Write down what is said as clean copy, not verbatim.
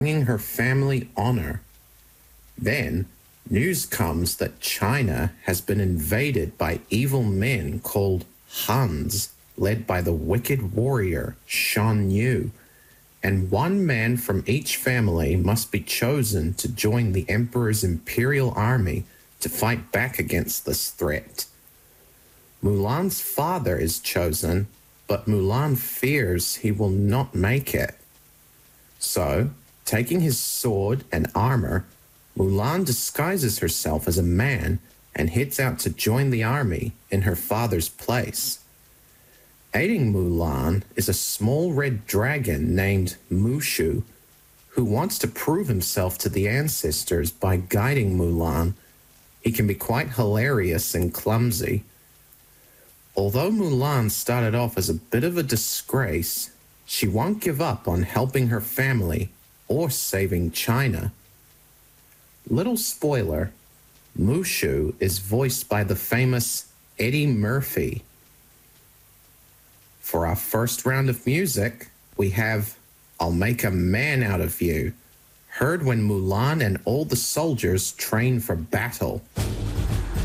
bringing her family honor. Then, news comes that China has been invaded by evil men called Huns, led by the wicked warrior Shan Yu, and one man from each family must be chosen to join the emperor's imperial army to fight back against this threat. Mulan's father is chosen, but Mulan fears he will not make it. So, taking his sword and armor, Mulan disguises herself as a man and heads out to join the army in her father's place. Aiding Mulan is a small red dragon named Mushu, who wants to prove himself to the ancestors by guiding Mulan. He can be quite hilarious and clumsy. Although Mulan started off as a bit of a disgrace, she won't give up on helping her family or saving China. Little spoiler, Mushu is voiced by the famous Eddie Murphy. For our first round of music, we have I'll Make a Man Out of You, heard when Mulan and all the soldiers train for battle.